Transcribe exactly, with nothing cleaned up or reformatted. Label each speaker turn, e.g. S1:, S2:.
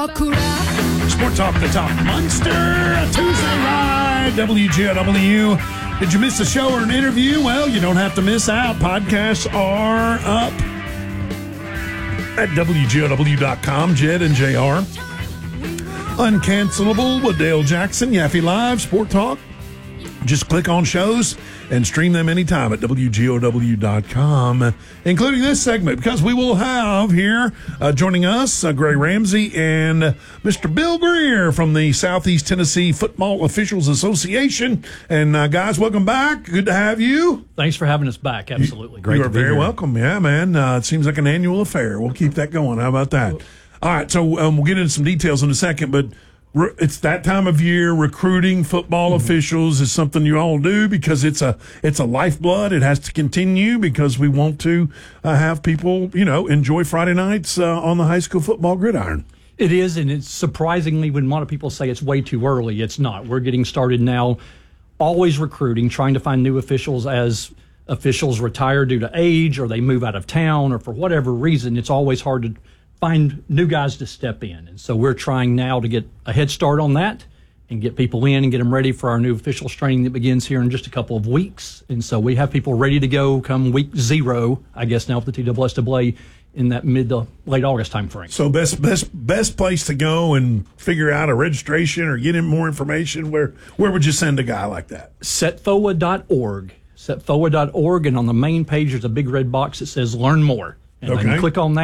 S1: Sport Talk, the Top Monster, Tuesday Ride, W G O W. Did you miss a show or an interview? Well, you don't have to miss out. Podcasts are up at W G O W dot com. Jed and J R. Uncancelable with Dale Jackson, Yaffe Live, Sport Talk. Just click on shows and stream them anytime at W G O W dot com, including this segment, because we will have here uh, joining us uh, Gray Ramsey and uh, Mister Bill Greer from the Southeast Tennessee Football Officials Association. And uh, guys, welcome back. Good to have you.
S2: Thanks for having us back. Absolutely.
S1: You,
S2: Great
S1: you are
S2: to be
S1: very
S2: here.
S1: welcome. Yeah, man. Uh, it seems like an annual affair. We'll keep that going. How about that? All right, so um, we'll get into some details in a second, but it's that time of year. Recruiting football mm-hmm. officials is something you all do because it's a it's a lifeblood. It has to continue because we want to uh, have people, you know, enjoy Friday nights uh, on the high school football gridiron.
S2: It is, and it's surprisingly when a lot of people say it's way too early, it's not. We're getting started now, always recruiting, trying to find new officials as officials retire due to age or they move out of town or for whatever reason. It's always hard to find new guys to step in. And so we're trying now to get a head start on that and get people in and get them ready for our new officials training that begins here in just a couple of weeks. And so we have people ready to go come week zero, I guess now with the T S S A A in that mid to late August time frame.
S1: So best best best place to go and figure out a registration or get in more information, where where would you send a guy like that?
S2: set F O A dot org. set F O A dot org, and on the main page there's a big red box that says learn more. And
S1: okay.
S2: then you click on that.